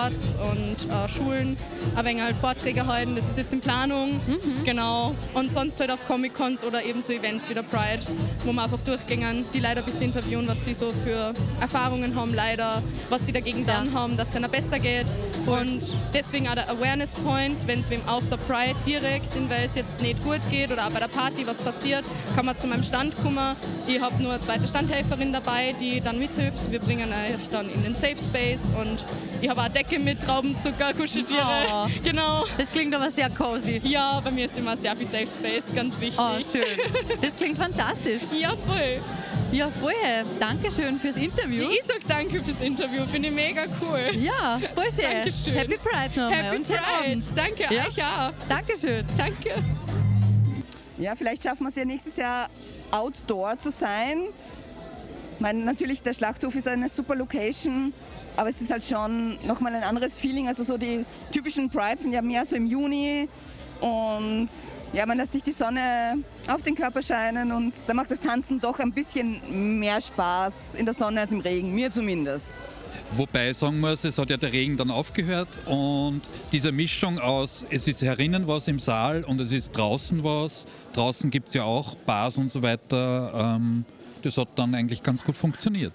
Sports und Schulen ein wenig halt Vorträge halten. Das ist jetzt in Planung. Genau. Und sonst halt auf Comic-Cons oder eben so Events wie der Pride, wo wir einfach durchgehen, die leider ein bisschen interviewen, was sie so für Erfahrungen haben, leider, was sie dagegen dann haben, dass es ihnen besser geht. Und deswegen auch der Awareness Point, wenn es wem auf der Pride direkt in Wels jetzt nicht gut geht oder auch bei der Party was passiert, kann man zu meinem Stand kommen. Ich habe nur eine zweite Standhelferin dabei, die dann mithilft. Wir bringen euch dann in den Safe Space und ich habe auch eine Decke mit Traubenzucker, Kuscheltiere. Oh, genau. Das klingt aber sehr cozy. Ja, bei mir ist immer sehr viel Safe Space, ganz wichtig. Oh, schön. Das klingt fantastisch. Ja, voll. Ja, voll. Dankeschön fürs Interview. Ich sag danke fürs Interview, finde ich mega cool. Ja, voll schön. Dankeschön. Happy Pride nochmal. Happy und schönen Pride. Abend. Danke, Ja. euch auch. Dankeschön. Danke. Ja, vielleicht schaffen wir es ja nächstes Jahr outdoor zu sein. Ich meine, natürlich, der Schlachthof ist eine super Location, aber es ist halt schon nochmal ein anderes Feeling. Also so die typischen Prides sind ja mehr so im Juni und ja, man lässt sich die Sonne auf den Körper scheinen und da macht das Tanzen doch ein bisschen mehr Spaß in der Sonne als im Regen, mir zumindest. Wobei, sagen wir es hat ja der Regen dann aufgehört und diese Mischung aus, es ist herinnen was im Saal und es ist draußen was. Draußen gibt es ja auch Bars und so weiter. Das hat dann eigentlich ganz gut funktioniert.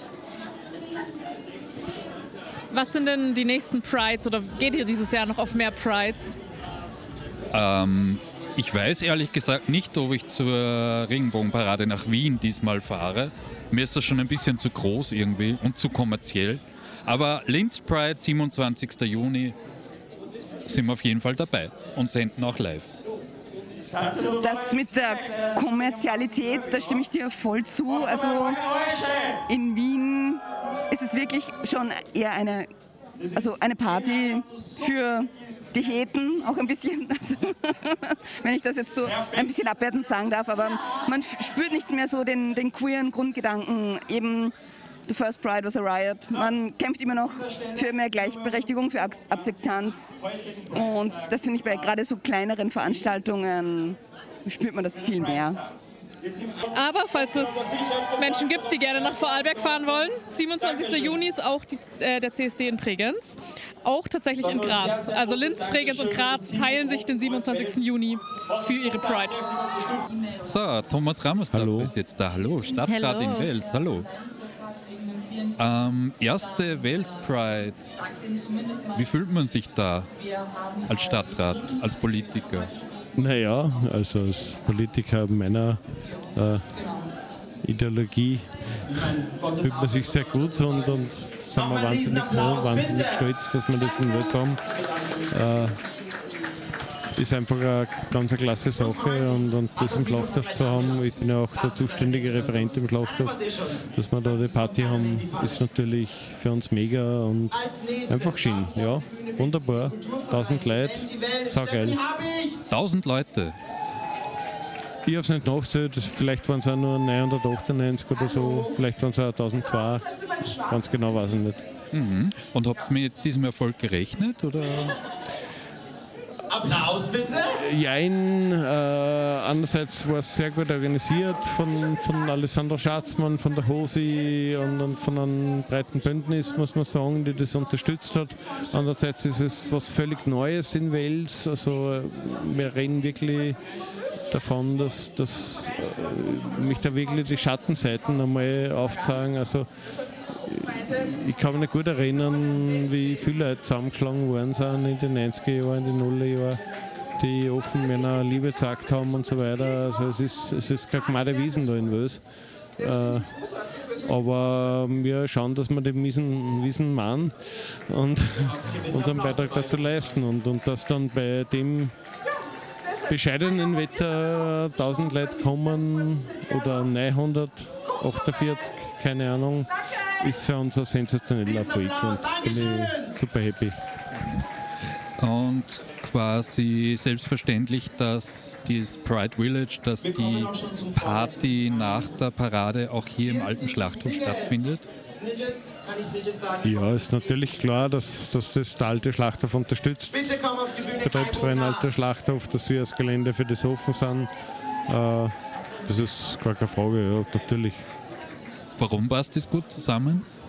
Was sind denn die nächsten Prides oder geht ihr dieses Jahr noch auf mehr Prides? Ich weiß ehrlich gesagt nicht, ob ich zur Regenbogenparade nach Wien diesmal fahre. Mir ist das schon ein bisschen zu groß irgendwie und zu kommerziell. Aber Linz Pride, 27. Juni, sind wir auf jeden Fall dabei und senden auch live. Das mit der Kommerzialität, da stimme ich dir voll zu. Also in Wien ist es wirklich schon eher eine Party für die Heten, auch ein bisschen, also, wenn ich das jetzt so ein bisschen abwertend sagen darf, aber man spürt nicht mehr so den queeren Grundgedanken, eben The First Pride was a riot. Man kämpft immer noch für mehr Gleichberechtigung, für Akzeptanz und das finde ich bei gerade so kleineren Veranstaltungen spürt man das viel mehr. Aber falls es Menschen gibt, die gerne nach Vorarlberg fahren wollen, 27. Juni ist auch der CSD in Bregenz, auch tatsächlich in Graz. Also Linz, Bregenz und Graz teilen sich den 27. Juni für ihre Pride. So, Thomas Rammersdorf ist jetzt da. Hallo, Stadtrat in Wels. Hallo. Erste Wels Pride. Wie fühlt man sich da als Stadtrat, als Politiker? Naja, also als Politiker meiner Ideologie fühlt man sich sehr gut und sind wir wahnsinnig froh, wahnsinnig stolz, dass wir das in Wels haben. Ist einfach eine ganz klasse Sache und das im Schlachthof zu haben, ich bin ja auch der zuständige Referent im Schlachthof, dass wir da die Party haben, ist natürlich für uns mega und einfach schön, ja, wunderbar, 1000 Leute, saugeil. 1000 Leute? Ich habe es nicht nachgezählt, vielleicht waren es auch nur 998 oder so, vielleicht waren es auch 1002, ganz genau weiß ich nicht. Mhm. Und habt ihr mit diesem Erfolg gerechnet, oder? Applaus bitte! Jein, andererseits war es sehr gut organisiert von Alessandro Schatzmann, von der Hosi und von einem breiten Bündnis, muss man sagen, die das unterstützt hat. Andererseits ist es was völlig Neues in Wels, also wir reden wirklich davon, dass mich da wirklich die Schattenseiten einmal aufzeigen. Also ich kann mich nicht gut erinnern, wie viele Leute zusammengeschlagen worden sind in den 90er Jahren, in den 0er Jahren, die offen meiner Liebe gesagt haben und so weiter. Also es ist keine gemeine Wiesen da in Wels. Aber wir schauen, dass wir den Wiesen machen und unseren Beitrag dazu leisten und dass dann bei dem bescheidenen Wetter 1000 Leute kommen oder 948, keine Ahnung, ist für uns ein sensationeller Erfolg und bin ich super happy. Und quasi selbstverständlich, dass das Pride Village, dass die Party nach der Parade auch hier im alten Schlachthof stattfindet? Ja, ist natürlich klar, dass das der alte Schlachthof unterstützt. Betriebsfreien alter Schlachthof, dass wir als Gelände für das offen sind. Das ist gar keine Frage, ja, natürlich. Warum passt das gut zusammen?